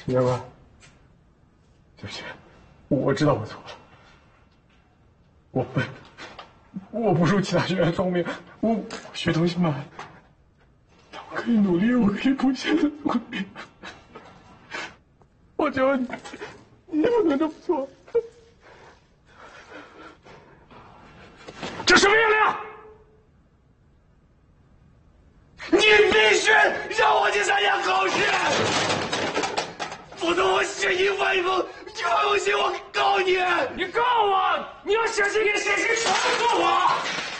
陈教官，对不起，我知道我错了，我笨，我不如其他学员聪明，我学东西慢，但我可以努力，我可以不懈的努力。我求你，你不能这么做。这什么月亮？你必须让我去参加考试，否则我血印外蒙，你还有信我告你！ 你告我！你要写信给写信传告我！